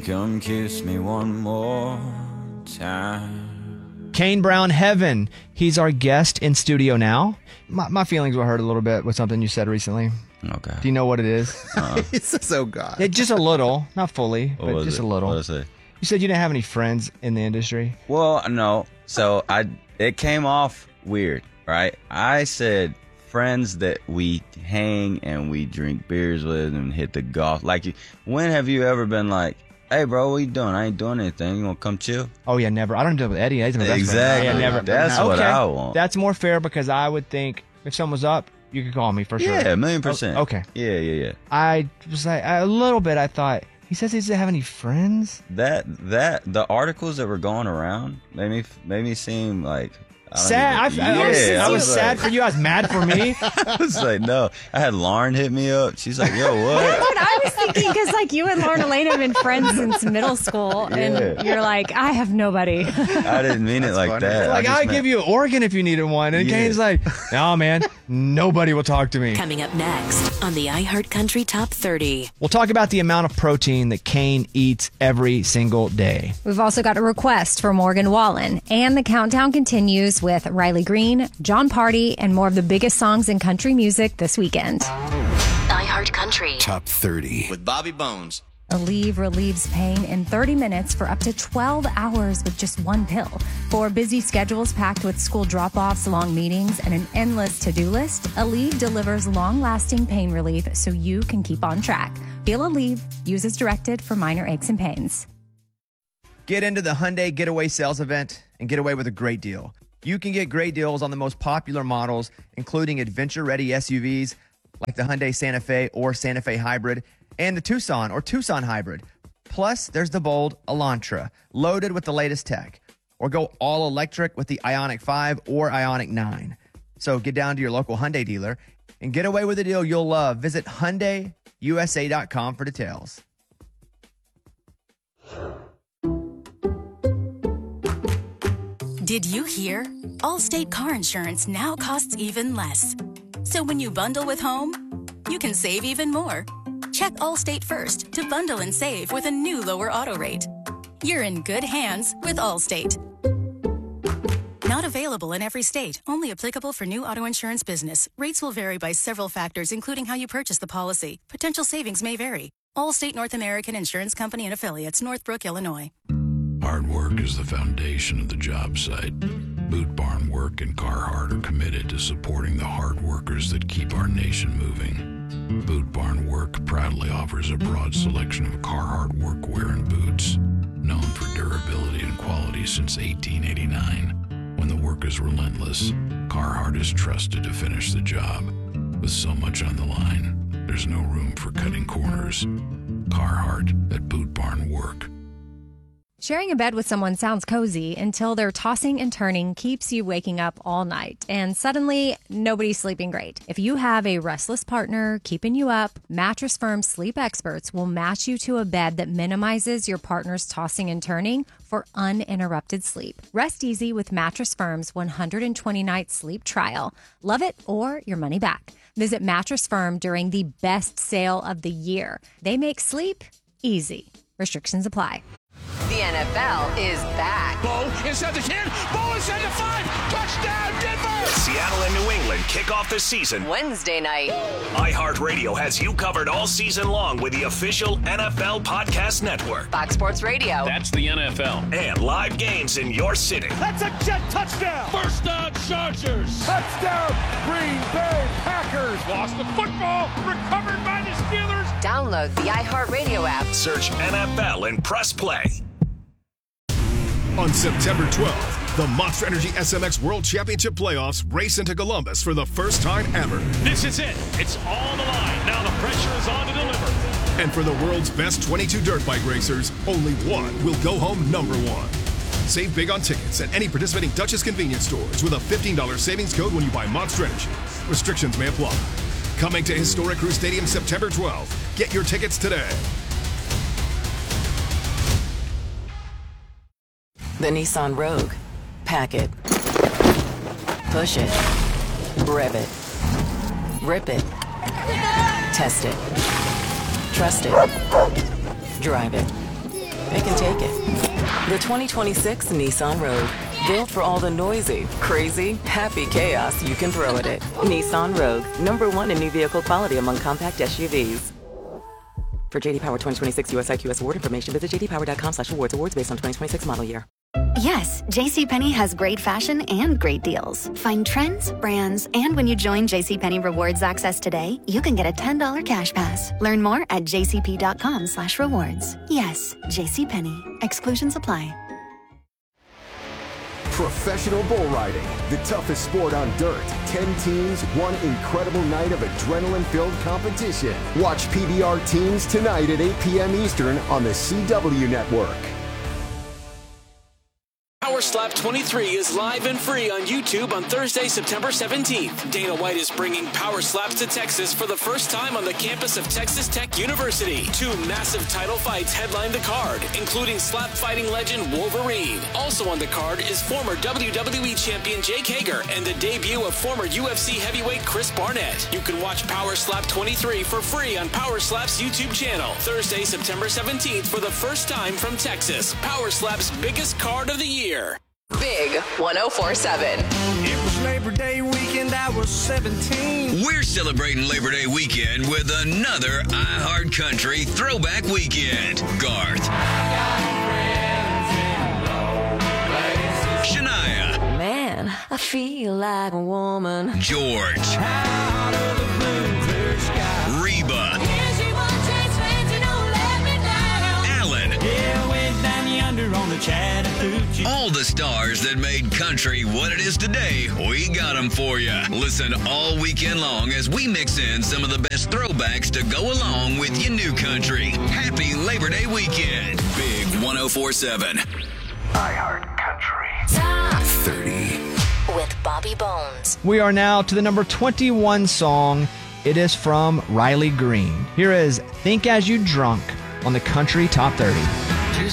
come kiss me one more time. Kane Brown Heaven. He's our guest in studio now. My feelings were hurt a little bit with something you said recently. Okay. Do you know what it is? He's so God. Yeah, just a little. Not fully, but just a little. What was it? You said you didn't have any friends in the industry. Well, no. So it came off weird, right? I said friends that we hang and we drink beers with and hit the golf. Like, when have you ever been like, hey, bro, what you doing? I ain't doing anything. You want to come chill? Oh, yeah, never. I don't do it with Eddie. He's my best Exactly. friend. Yeah, never. That's what I want. That's more fair because I would think if someone's up, you could call me for sure. Yeah, 1,000,000%. Oh, okay. Yeah. I was like, a little bit, I thought, he says he doesn't have any friends? The articles that were going around made me seem like... Sad. I was sad for you. I was mad for me. I was like, no. I had Lauren hit me up. She's like, yo, what? That's what I was thinking, because like you and Lauren Elaine have been friends since middle school, and you're like, I have nobody. I didn't mean it like funny. that. Like, I'd give you an organ if you needed one. And Kane's like, no, man, nobody will talk to me. Coming up next on the iHeart Country Top 30. We'll talk about the amount of protein that Kane eats every single day. We've also got a request for Morgan Wallen, and the countdown continues with Riley Green, John Party, and more of the biggest songs in country music this weekend. iHeart Country Top 30 with Bobby Bones. Aleve relieves pain in 30 minutes for up to 12 hours with just one pill. For busy schedules packed with school drop-offs, long meetings, and an endless to-do list, Aleve delivers long-lasting pain relief so you can keep on track. Feel Aleve. Use as directed for minor aches and pains. Get into the Hyundai Getaway Sales Event and get away with a great deal. You can get great deals on the most popular models, including adventure-ready SUVs like the Hyundai Santa Fe or Santa Fe Hybrid, and the Tucson or Tucson Hybrid. Plus, there's the bold Elantra, loaded with the latest tech. Or go all electric with the Ioniq 5 or Ioniq 9. So get down to your local Hyundai dealer and get away with a deal you'll love. Visit HyundaiUSA.com for details. Did you hear? Allstate car insurance now costs even less. So when you bundle with home, you can save even more. Check Allstate first to bundle and save with a new lower auto rate. You're in good hands with Allstate. Not available in every state. Only applicable for new auto insurance business. Rates will vary by several factors, including how you purchase the policy. Potential savings may vary. Allstate North American Insurance Company and Affiliates, Northbrook, Illinois. Hard work is the foundation of the job site. Boot Barn Work and Carhartt are committed to supporting the hard workers that keep our nation moving. Boot Barn Work proudly offers a broad selection of Carhartt workwear and boots, known for durability and quality since 1889. When the work is relentless, Carhartt is trusted to finish the job. With so much on the line, there's no room for cutting corners. Carhartt at Boot Barn Work. Sharing a bed with someone sounds cozy until their tossing and turning keeps you waking up all night, and suddenly nobody's sleeping great. If you have a restless partner keeping you up, Mattress Firm's sleep experts will match you to a bed that minimizes your partner's tossing and turning for uninterrupted sleep. Rest easy with Mattress Firm's 120-night sleep trial. Love it or your money back. Visit Mattress Firm during the best sale of the year. They make sleep easy. Restrictions apply. The NFL is back. Bo inside the 10. Bo inside the 5. Touchdown, Denver! Seattle and New England kick off the season Wednesday night. iHeartRadio has you covered all season long with the official NFL Podcast Network. Fox Sports Radio. That's the NFL. And live games in your city. That's a jet touchdown. First down, Chargers. Touchdown, Green Bay Packers. Lost the football. Recovered by the Steelers. Download the iHeartRadio app. Search NFL and press play. On September 12th, the Monster Energy SMX World Championship Playoffs race into Columbus for the first time ever. This is it. It's all on the line. Now the pressure is on to deliver. And for the world's best 22 dirt bike racers, only one will go home number one. Save big on tickets at any participating Duchess convenience stores with a $15 savings code when you buy Monster Energy. Restrictions may apply. Coming to historic Crew Stadium September 12th. Get your tickets today. The Nissan Rogue. Pack it. Push it. Rev it. Rip it. Test it. Trust it. Drive it. Pick and take it. The 2026 Nissan Rogue. Built for all the noisy, crazy, happy chaos you can throw at it. Nissan Rogue. #1 in new vehicle quality among compact SUVs. For JD Power 2026 US IQS award information, visit jdpower.com/awards. Awards based on 2026 model year. Yes, JCPenney has great fashion and great deals. Find trends, brands, and when you join JCPenney Rewards Access today, you can get a $10 cash pass. Learn more at jcp.com/rewards. Yes, JCPenney. Exclusions apply. Professional bull riding, the toughest sport on dirt. 10 teams, one incredible night of adrenaline-filled competition. Watch PBR Teams tonight at 8 p.m. Eastern on the CW Network. Power Slap 23 is live and free on YouTube on Thursday, September 17th. Dana White is bringing Power Slaps to Texas for the first time on the campus of Texas Tech University. 2 massive title fights headline the card, including slap fighting legend Wolverine. Also on the card is former WWE champion Jake Hager and the debut of former UFC heavyweight Chris Barnett. You can watch Power Slap 23 for free on Power Slap's YouTube channel. Thursday, September 17th for the first time from Texas. Power Slap's biggest card of the year. Big 104.7. It was Labor Day weekend, I was 17. We're celebrating Labor Day weekend with another iHeartCountry Throwback Weekend. Garth. Shania. Man, I feel like a woman. George. Reba. All the stars that made country what it is today, we got them for you. Listen all weekend long as we mix in some of the best throwbacks to go along with your new country. Happy Labor Day weekend. Big 104.7. iHeartCountry. Top 30. with Bobby Bones. We are now to the number 21 song. It is from Riley Green. Here is Think As You Drunk on the Country Top 30.